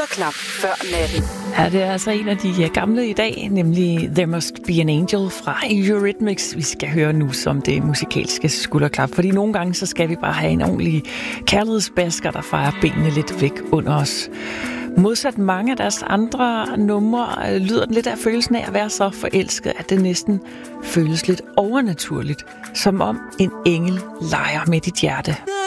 skulderklap før natten. Ja, det er altså en af de gamle i dag, nemlig There Must Be an Angel fra Eurythmics. Vi skal høre nu som det musikalske skulderklap, fordi nogle gange så skal vi bare have en ordentlig kærlighedsbasker, der fejrer benene lidt væk under os. Modsat mange af deres andre numre lyder den lidt af følelsen af at være så forelsket, at det næsten føles lidt overnaturligt, som om en engel leger med dit hjerte.